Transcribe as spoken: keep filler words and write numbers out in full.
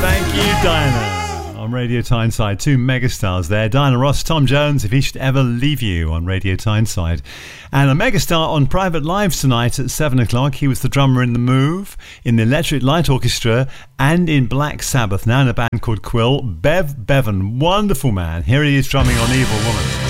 Thank you, Diana. On Radio Tyneside, two megastars there. Diana Ross, Tom Jones, If He Should Ever Leave You on Radio Tyneside. And a megastar on Private Lives tonight at seven o'clock. He was the drummer in The Move, in the Electric Light Orchestra, and in Black Sabbath, now in a band called Quill. Bev Bevan, wonderful man. Here he is drumming on Evil Woman.